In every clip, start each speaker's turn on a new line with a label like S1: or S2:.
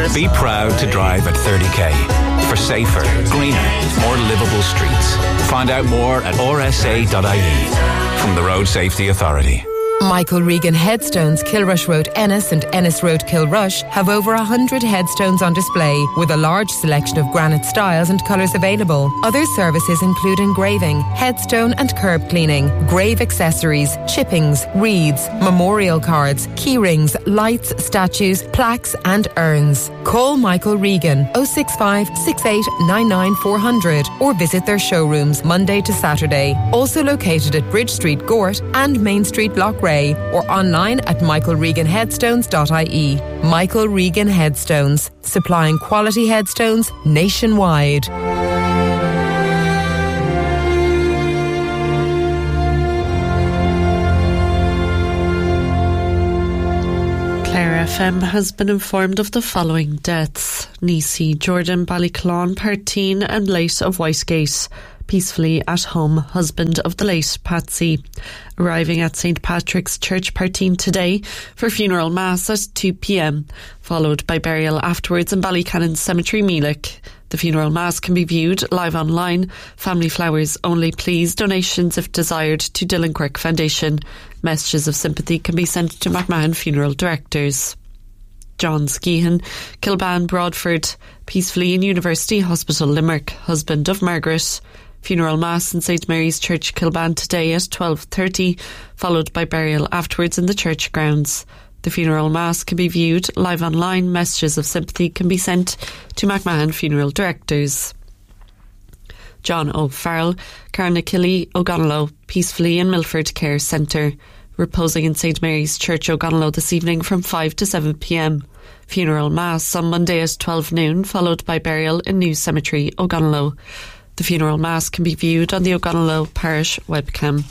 S1: Be proud to drive at 30k for safer, greener, more livable streets. Find out more at rsa.ie from the Road Safety Authority.
S2: Michael Regan Headstones, Kilrush Road Ennis and Ennis Road Kilrush have over 100 headstones on display with a large selection of granite styles and colours available. Other services include engraving, headstone and curb cleaning, grave accessories, chippings, wreaths, memorial cards, key rings, lights, statues, plaques and urns. Call Michael Regan 065 68 99 400 or visit their showrooms Monday to Saturday. Also located at Bridge Street, Gort and Main Street, Loughrea, or online at michaelreganheadstones.ie. Michael Regan Headstones, supplying quality headstones nationwide.
S3: Clare FM has been informed of the following deaths: Nisi Jordan Ballyclawn, Parteen and late of Whitegate. Peacefully at home, husband of the late Patsy. Arriving at St Patrick's Church, Parteen today for funeral mass at 2 p.m, followed by burial afterwards in Ballycannon Cemetery, Meelick. The funeral mass can be viewed live online. Family flowers only, please. Donations if desired to Dylan Quirk Foundation. Messages of sympathy can be sent to McMahon Funeral Directors. John Skehan, Kilban Broadford, peacefully in University Hospital, Limerick, husband of Margaret. Funeral mass in St Mary's Church, Kilban today at 12:30, followed by burial afterwards in the church grounds. The funeral mass can be viewed live online. Messages of sympathy can be sent to McMahon Funeral Directors. John O'Farrell, Carnakilly, O'Gonallow, peacefully in Milford Care Centre, reposing in St Mary's Church, O'Gonallow this evening from 5 to 7 p.m. Funeral mass on Monday at 12 noon, followed by burial in New Cemetery, O'Gonallow. The funeral mass can be viewed on the O'Gonallow Parish webcam.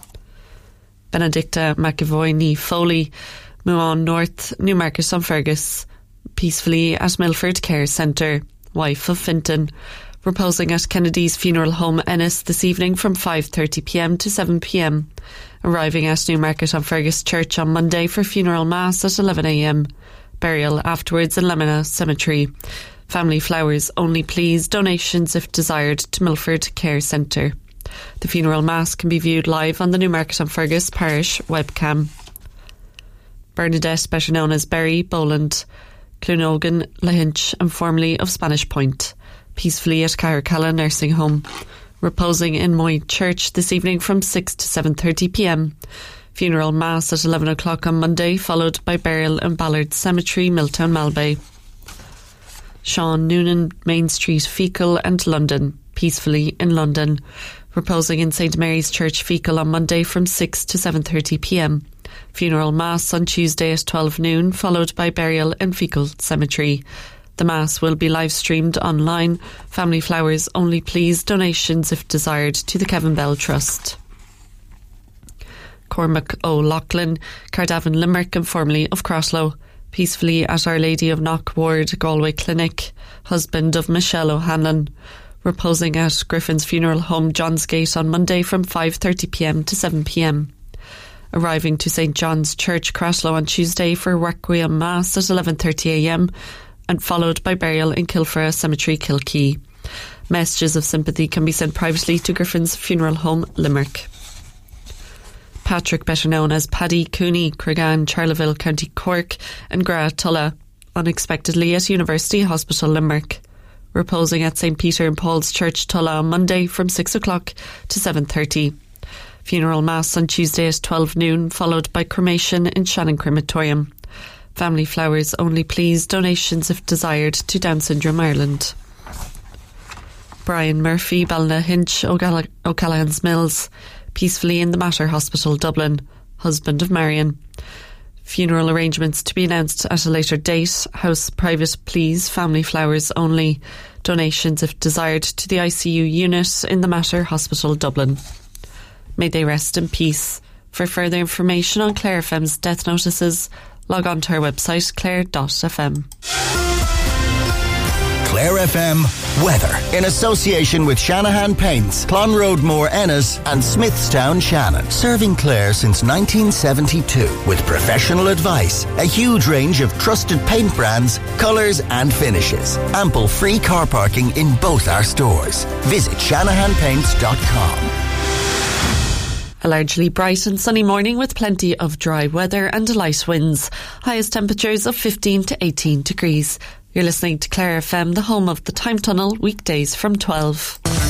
S3: Benedicta McAvoy Ní Foley, Muan North, Newmarket on Fergus, peacefully at Milford Care Centre, wife of Finton, reposing at Kennedy's Funeral Home, Ennis, this evening from 5:30 p.m. to 7 p.m. Arriving at Newmarket on Fergus Church on Monday for funeral mass at 11 a.m. Burial afterwards in Lemina Cemetery. Family flowers only, please. Donations if desired to Milford Care Centre. The funeral mass can be viewed live on the Newmarket on Fergus Parish webcam. Bernadette, better known as Berry Boland, Clunogan, Lahinch and formerly of Spanish Point, peacefully at Caracalla Nursing Home, reposing in Moy Church this evening from 6 to 7:30 p.m. Funeral mass at 11 o'clock on Monday, followed by burial in Ballard Cemetery, Milltown Malbay. Sean Noonan, Main Street, Fecal and London, peacefully in London, reposing in St Mary's Church, Fecal on Monday from 6 to 7:30 p.m. Funeral mass on Tuesday at 12 noon, followed by burial in Fecal Cemetery. The mass will be live streamed online. Family flowers only, please. Donations if desired to the Kevin Bell Trust. Cormac O'Loughlin, Cardavan Limerick and formerly of Crosslow, peacefully at Our Lady of Knock Ward, Galway Clinic, husband of Michelle O'Hanlon, reposing at Griffin's Funeral Home, Johnsgate on Monday from 5:30 p.m. to 7 p.m. Arriving to St John's Church, Crosslow on Tuesday for Requiem Mass at 11:30 a.m. and followed by burial in Kilfra Cemetery, Kilkee. Messages of sympathy can be sent privately to Griffin's Funeral Home, Limerick. Patrick, better known as Paddy Cooney, Creggan, Charleville, County Cork and Gra Tulla, unexpectedly at University Hospital, Limerick, reposing at St Peter and Paul's Church, Tulla on Monday from 6 o'clock to 7:30. Funeral mass on Tuesday at 12 noon, followed by cremation in Shannon Crematorium. Family flowers only, please. Donations if desired to Down Syndrome Ireland. Brian Murphy, Ballynahinch, O'Callaghan's Mills, peacefully in the Mater Hospital, Dublin, husband of Marion. Funeral arrangements to be announced at a later date. House private, please. Family flowers only. Donations if desired to the ICU unit in the Mater Hospital, Dublin. May they rest in peace. For further information on Clare FM's death notices, log on to our website clare.fm.
S4: Clare FM weather in association with Shanahan Paints, Clonroadmore Ennis and Smithstown Shannon. Serving Clare since 1972 with professional advice, a huge range of trusted paint brands, colours and finishes. Ample free car parking in both our stores. Visit shanahanpaints.com.
S3: A largely bright and sunny morning with plenty of dry weather and light winds. Highest temperatures of 15 to 18 degrees. You're listening to Clare FM, the home of the Time Tunnel, weekdays from 12.